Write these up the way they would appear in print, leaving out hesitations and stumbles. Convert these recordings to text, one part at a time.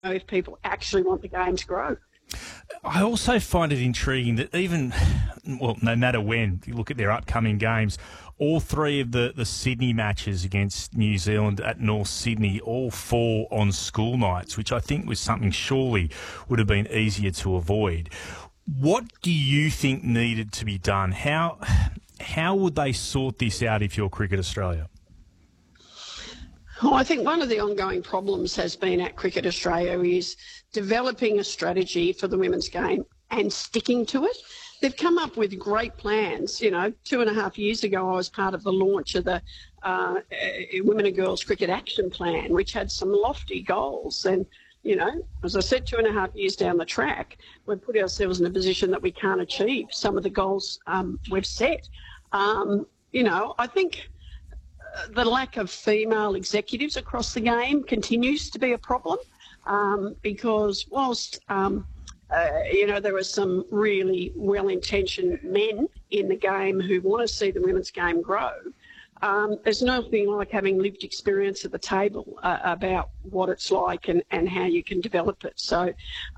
if people actually want the game to grow. I also find it intriguing that no matter when, you look at their upcoming games, all three of the Sydney matches against New Zealand at North Sydney all fall on school nights, which I think was something surely would have been easier to avoid. What do you think needed to be done? How would they sort this out if you're Cricket Australia? Well, I think one of the ongoing problems has been at Cricket Australia is developing a strategy for the women's game and sticking to it. They've come up with great plans. 2.5 years ago, I was part of the launch of the Women and Girls Cricket Action Plan, which had some lofty goals. And, as I said, 2.5 years down the track, we've put ourselves in a position that we can't achieve some of the goals we've set. I think the lack of female executives across the game continues to be a problem because whilst, there are some really well-intentioned men in the game who want to see the women's game grow, there's nothing like having lived experience at the table about what it's like and how you can develop it. So,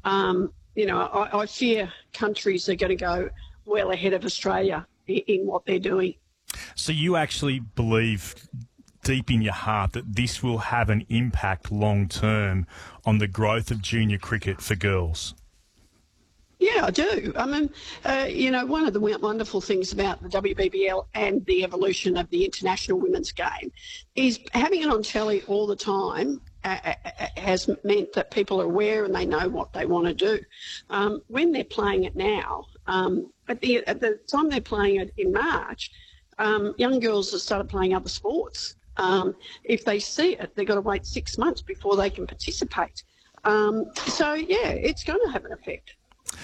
I fear countries are going to go well ahead of Australia in what they're doing. So you actually believe deep in your heart that this will have an impact long term on the growth of junior cricket for girls? Yeah, I do. I mean, one of the wonderful things about the WBBL and the evolution of the international women's game is having it on telly all the time has meant that people are aware and they know what they want to do. When they're playing it now, at the time they're playing it in March, young girls have started playing other sports. If they see it, they've got to wait 6 months before they can participate. It's going to have an effect.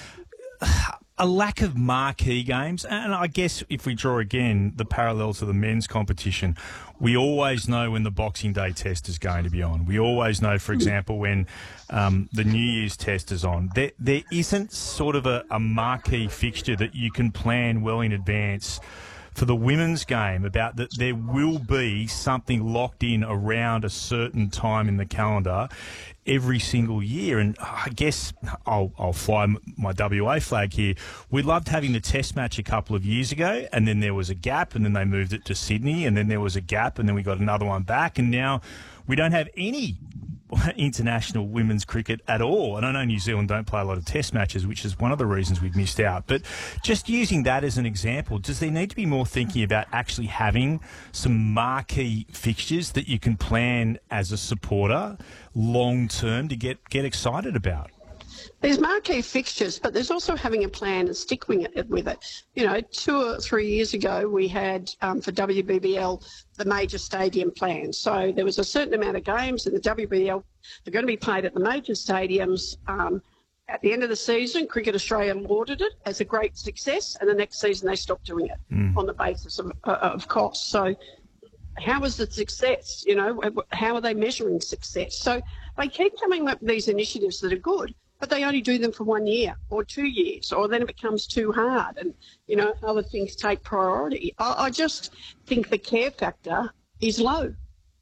A lack of marquee games, and I guess if we draw again the parallel to the men's competition, we always know when the Boxing Day test is going to be on. We always know, for example, when the New Year's test is on. There isn't sort of a marquee fixture that you can plan well in advance for the women's game about that there will be something locked in around a certain time in the calendar every single year. And I guess I'll fly my WA flag here. We loved having the test match a couple of years ago, and then there was a gap, and then they moved it to Sydney, and then there was a gap, and then we got another one back, and now we don't have any international women's cricket at all. And I know New Zealand don't play a lot of test matches, which is one of the reasons we've missed out. But just using that as an example, does there need to be more thinking about actually having some marquee fixtures that you can plan as a supporter long term to get excited about? There's marquee fixtures, but there's also having a plan and sticking with it. 2 or 3 years ago, we had, for WBBL, the major stadium plan. So there was a certain amount of games in the WBL that are going to be played at the major stadiums. At the end of the season, Cricket Australia lauded it as a great success, and the next season they stopped doing it on the basis of cost. So how was the success? How are they measuring success? So they keep coming up with these initiatives that are good, but they only do them for 1 year or 2 years, or then it becomes too hard and, other things take priority. I just think the care factor is low.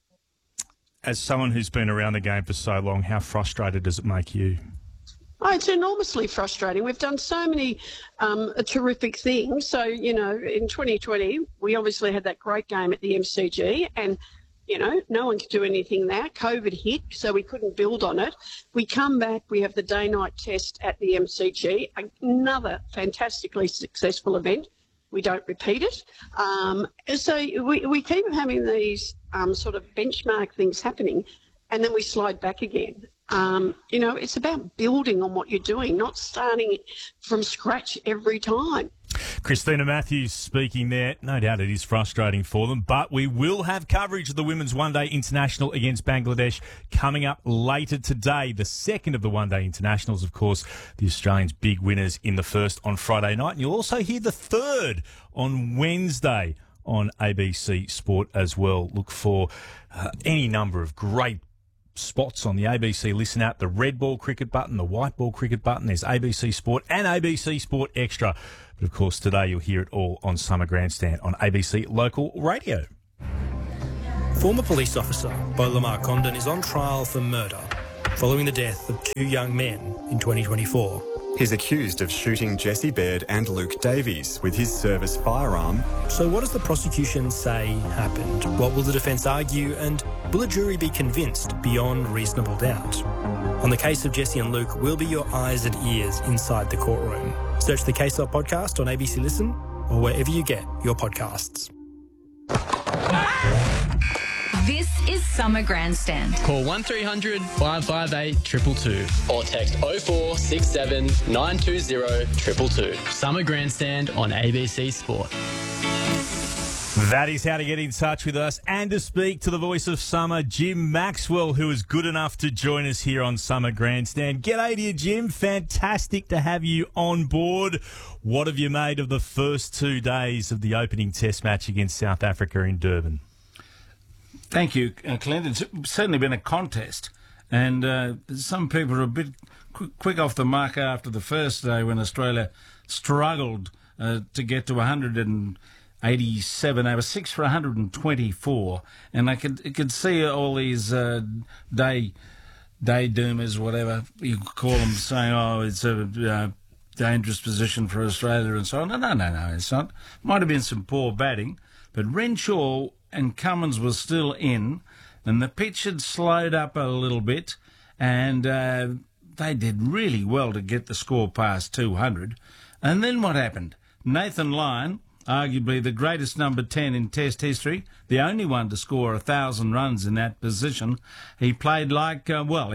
As someone who's been around the game for so long, how frustrated does it make you? Oh, it's enormously frustrating. We've done so many terrific things. So, in 2020, we obviously had that great game at the MCG and, no one could do anything there. COVID hit, so we couldn't build on it. We come back, we have the day-night test at the MCG, another fantastically successful event. We don't repeat it. So we keep having these sort of benchmark things happening, and then we slide back again. It's about building on what you're doing, not starting from scratch every time. Christina Matthews speaking there. No doubt it is frustrating for them, but we will have coverage of the Women's One Day International against Bangladesh coming up later today. The second of the One Day Internationals, of course, the Australians' big winners in the first on Friday night. And you'll also hear the third on Wednesday on ABC Sport as well. Look for any number of great spots on the ABC Listen app, the red ball cricket button, the white ball cricket button. There's ABC Sport and ABC Sport Extra. But of course, today you'll hear it all on Summer Grandstand on ABC Local Radio. Former police officer Bo Lamar Condon is on trial for murder. following the death of 2 young men in 2024. He's accused of shooting Jesse Baird and Luke Davies with his service firearm. So what does the prosecution say happened? What will the defence argue? And will a jury be convinced beyond reasonable doubt? On the case of Jesse and Luke, we'll be your eyes and ears inside the courtroom. Search the Case Up podcast on ABC Listen or wherever you get your podcasts. This is Summer Grandstand. Call 1300 558 222 or text 0467 920 222. Summer Grandstand on ABC Sport. That is how to get in touch with us and to speak to the voice of summer, Jim Maxwell, who is good enough to join us here on Summer Grandstand. G'day to you, Jim. Fantastic to have you on board. What have you made of the first 2 days of the opening test match against South Africa in Durban? Thank you, Clint. It's certainly been a contest, and some people are a bit quick off the mark after the first day when Australia struggled to get to 187. They were 6 for 124, and I could see all these day doomers, whatever you call them, saying, "Oh, it's a dangerous position for Australia," and so on. No, it's not. Might have been some poor batting, but Renshaw and Cummins was still in, and the pitch had slowed up a little bit, and they did really well to get the score past 200. And then what happened? Nathan Lyon, arguably the greatest number 10 in Test history, the only one to score 1,000 runs in that position. He played like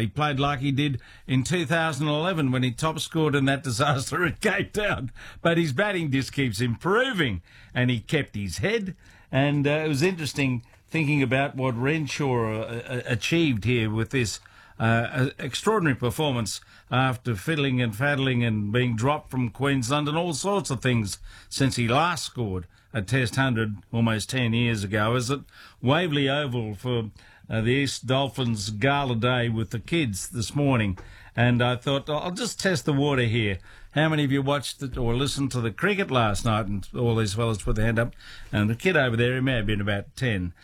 he did in 2011 when he top scored in that disaster at Cape Town. But his batting just keeps improving, and he kept his head. And it was interesting thinking about what Renshaw achieved here with this extraordinary performance after fiddling and faddling and being dropped from Queensland and all sorts of things since he last scored a Test 100 almost 10 years ago. Is at Waverley Oval for the East Dolphins Gala Day with the kids this morning. And I thought, I'll just test the water here. How many of you watched it or listened to the cricket last night? And all these fellas put their hand up. And the kid over there, he may have been about 10.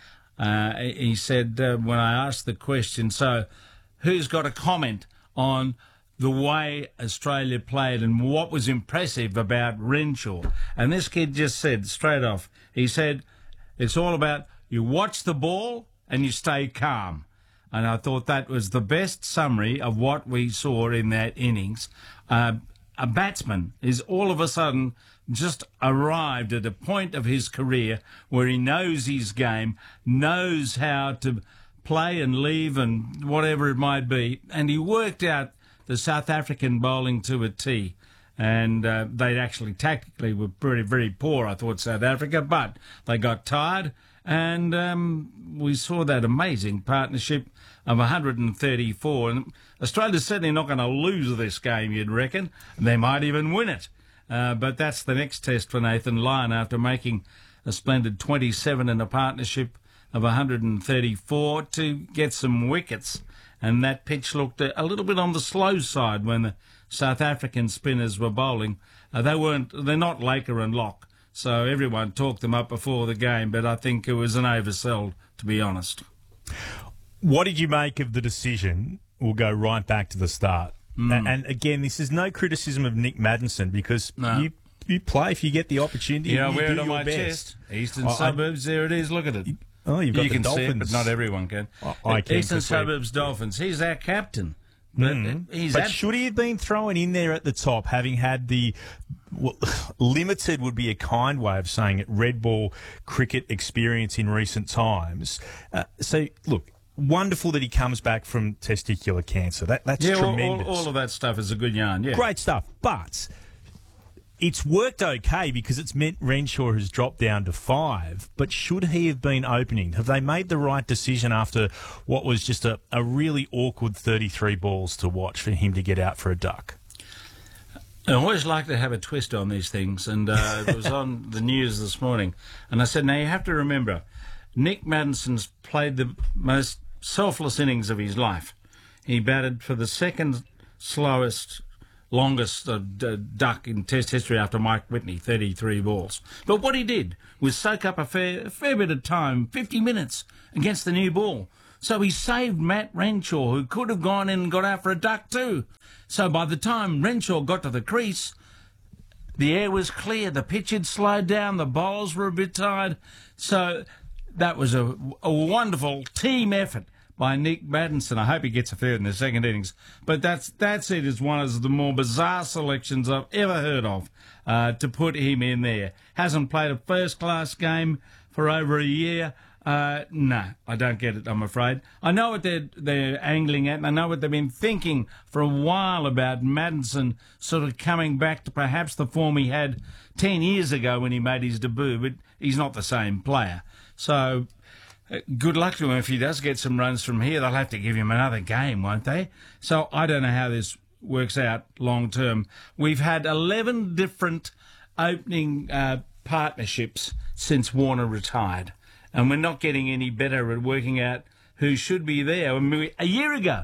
He said, when I asked the question, so who's got a comment on the way Australia played and what was impressive about Renshaw? And this kid just said straight off, he said, it's all about you watch the ball and you stay calm. And I thought that was the best summary of what we saw in that innings. A batsman is all of a sudden just arrived at a point of his career where he knows his game, knows how to play and leave and whatever it might be. And he worked out the South African bowling to a T. And they actually tactically were very, very poor, I thought, South Africa, but they got tired. And we saw that amazing partnership of 134. And Australia's certainly not going to lose this game, you'd reckon. They might even win it. But that's the next test for Nathan Lyon after making a splendid 27 in a partnership of 134 to get some wickets. And that pitch looked a little bit on the slow side when the South African spinners were bowling. They're not Laker and Locke. So everyone talked them up before the game, but I think it was an oversell, to be honest. What did you make of the decision? We'll go right back to the start. And again, this is no criticism of Nick Maddinson because you play if you get the opportunity. Yeah, I wear it your on my best. chest. Eastern Suburbs, there it is. Look at it. Oh, you've got you the can Dolphins. see it, but not everyone can. I can. Eastern Suburbs Dolphins. He's our captain. But Should he have been thrown in there at the top, having had the limited would be a kind way of saying it, red ball cricket experience in recent times? So, look, wonderful that he comes back from testicular cancer. That's tremendous. All of that stuff is a good yarn, yeah. Great stuff. But it's worked okay because it's meant Renshaw has dropped down to 5. But should he have been opening? Have they made the right decision after what was just a really awkward 33 balls to watch for him to get out for a duck? I always like to have a twist on these things, and it was on the news this morning. And I said, now you have to remember, Nick Maddison's played the most selfless innings of his life. He batted for the second slowest, longest duck in Test history after Mike Whitney, 33 balls. But what he did was soak up a fair bit of time, 50 minutes, against the new ball. So he saved Matt Renshaw, who could have gone in and got out for a duck too. So by the time Renshaw got to the crease, the air was clear, the pitch had slowed down, the bowlers were a bit tired. So that was a wonderful team effort by Nick Maddinson. I hope he gets a third in the second innings. But that's it as one of the more bizarre selections I've ever heard of, to put him in there. Hasn't played a first-class game for over a year. No, I don't get it, I'm afraid. I know what they're angling at, and I know what they've been thinking for a while about Maddinson sort of coming back to perhaps the form he had 10 years ago when he made his debut, but he's not the same player. So good luck to him. If he does get some runs from here, they'll have to give him another game, won't they? So I don't know how this works out long term. We've had 11 different opening partnerships since Warner retired. And we're not getting any better at working out who should be there. I mean, a year ago,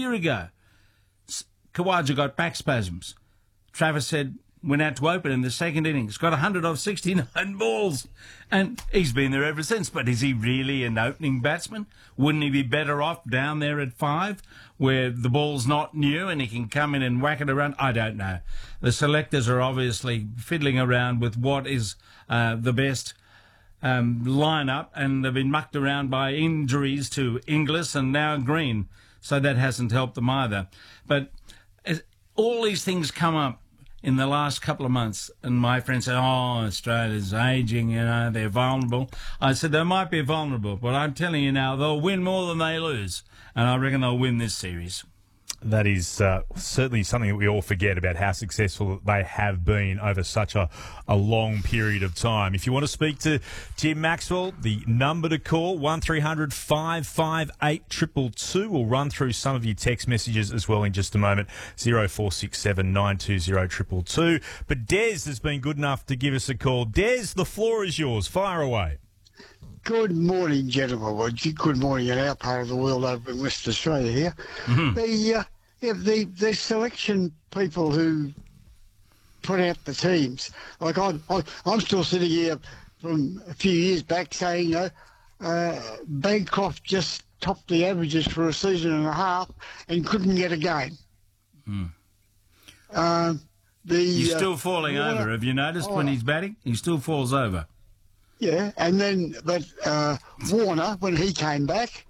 Khawaja got back spasms. Travis said, went out to open in the second innings, got 100 off 69 balls. And he's been there ever since. But is he really an opening batsman? Wouldn't he be better off down there at 5, where the ball's not new and he can come in and whack it around? I don't know. The selectors are obviously fiddling around with what is the best lineup, and they've been mucked around by injuries to Inglis and now Green, so that hasn't helped them either. But all these things come up in the last couple of months, and my friend said, oh, Australia's ageing, they're vulnerable. I said, they might be vulnerable, but I'm telling you now, they'll win more than they lose, and I reckon they'll win this series. That is certainly something that we all forget about how successful they have been over such a long period of time. If you want to speak to Jim Maxwell, the number to call, 1300 558 222. We'll run through some of your text messages as well in just a moment, 0467 920 222. But Des has been good enough to give us a call. Des, the floor is yours. Fire away. Good morning, gentlemen. Well, good morning in our part of the world over in West Australia here. Mm-hmm. The selection people who put out the teams, like I'm still sitting here from a few years back saying, Bancroft just topped the averages for a season and a half and couldn't get a game. Mm. He's still falling over. Have you noticed when he's batting? He still falls over. Yeah, and then, but Warner, when he came back,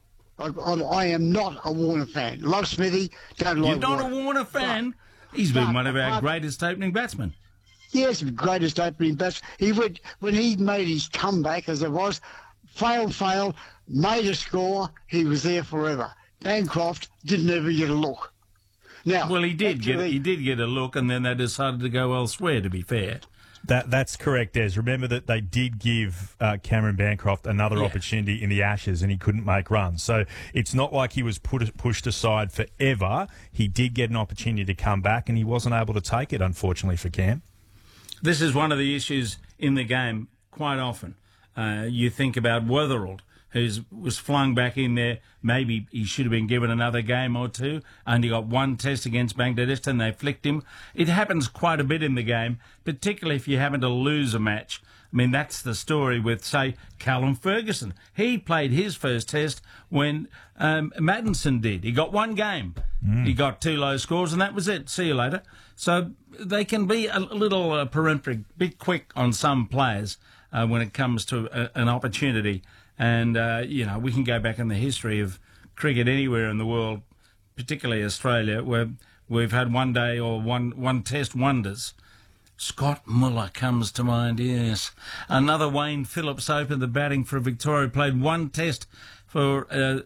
I am not a Warner fan. Love Smithy, don't like Warner. You're not a Warner fan? He's been one of our greatest opening batsmen. Yes, greatest opening batsman. When he made his comeback, as it was, failed, made a score, he was there forever. Bancroft didn't ever get a look. Now, well, he did get a look, and then they decided to go elsewhere, to be fair. That's correct, Des. Remember that they did give Cameron Bancroft another opportunity in the Ashes and he couldn't make runs. So it's not like he was pushed aside forever. He did get an opportunity to come back and he wasn't able to take it, unfortunately, for Cam. This is one of the issues in the game quite often. You think about Weatherald, who was flung back in there. Maybe he should have been given another game or two. Only got one test against Bangladesh and they flicked him. It happens quite a bit in the game, particularly if you happen to lose a match. I mean, that's the story with, say, Callum Ferguson. He played his first test when Maddinson did. He got one game. He got 2 low scores and that was it. See you later. So they can be a little peremptory, a bit quick on some players when it comes to an opportunity. And, we can go back in the history of cricket anywhere in the world, particularly Australia, where we've had one day or one test wonders. Scott Muller comes to mind, yes. Another Wayne Phillips opened the batting for Victoria, played one test for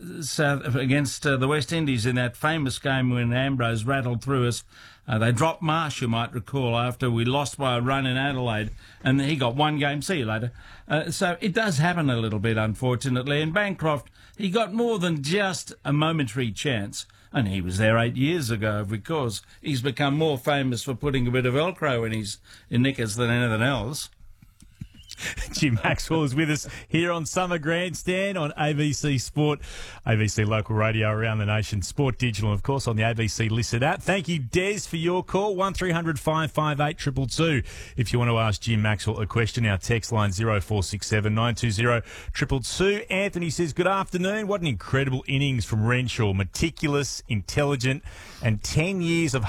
against the West Indies in that famous game when Ambrose rattled through us. They dropped Marsh, you might recall, after we lost by a run in Adelaide, and he got one game. See you later. So it does happen a little bit, unfortunately. And Bancroft, he got more than just a momentary chance. And he was there 8 years ago because he's become more famous for putting a bit of Velcro in his knickers than anything else. Jim Maxwell is with us here on Summer Grandstand on ABC Sport, ABC Local Radio around the nation, Sport Digital, and of course on the ABC Listen app. Thank you, Des, for your call. 1300 558 222. If you want to ask Jim Maxwell a question, our text line 0467 920 222. Anthony says, good afternoon. What an incredible innings from Renshaw. Meticulous, intelligent, and 10 years of